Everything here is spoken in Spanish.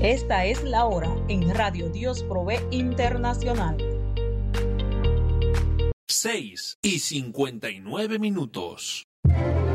Esta es la hora en Radio Dios Provee Internacional. 6:59.